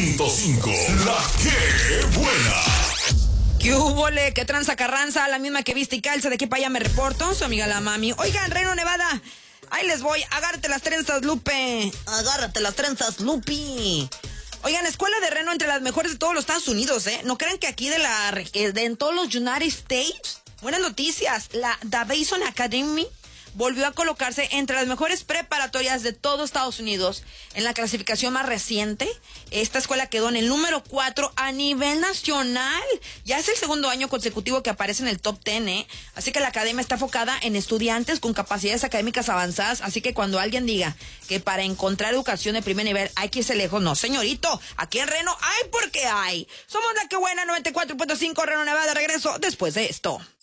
La que buena. ¿Qué húbole? ¿Qué tranza carranza? La misma que viste y calza. ¿De qué pa' allá me reporto? Su amiga la mami. Oigan, Reno, Nevada. Ahí les voy. Agárrate las trenzas, Lupe. Agárrate las trenzas, Lupi. Oigan, escuela de Reno entre las mejores de todos los Estados Unidos, ¿eh? No crean que aquí en todos los United States. Buenas noticias. La Davidson Academy volvió a colocarse entre las mejores preparatorias de todo Estados Unidos en la clasificación más reciente. Esta escuela quedó en el número 4 a nivel nacional. Ya es el segundo año consecutivo que aparece en el top 10, ¿eh? Así que la academia está enfocada en estudiantes con capacidades académicas avanzadas. Así que cuando alguien diga que para encontrar educación de primer nivel hay que irse lejos, no, señorito. Aquí en Reno hay porque hay. Somos la que buena 94.5 Reno, Nevada. Regreso después de esto.